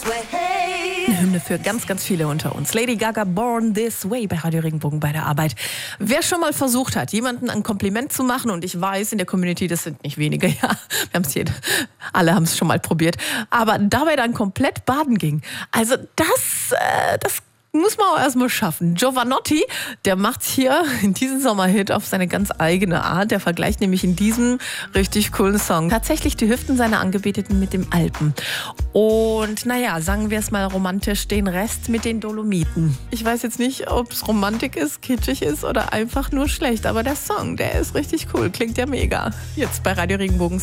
Eine Hymne für ganz, ganz viele unter uns. Lady Gaga, Born This Way bei Radio Regenbogen bei der Arbeit. Wer schon mal versucht hat, jemanden ein Kompliment zu machen, und ich weiß, in der Community, das sind nicht wenige, ja, wir haben es alle haben es schon mal probiert, aber dabei dann komplett baden ging. Also das muss man auch erstmal schaffen. Jovanotti, der macht hier in diesem Sommerhit auf seine ganz eigene Art. Der vergleicht nämlich in diesem richtig coolen Song tatsächlich die Hüften seiner Angebeteten mit dem Alpen. Und naja, sagen wir es mal romantisch, den Rest mit den Dolomiten. Ich weiß jetzt nicht, ob es Romantik ist, kitschig ist oder einfach nur schlecht. Aber der Song, der ist richtig cool, klingt ja mega. Jetzt bei Radio Regenbogen.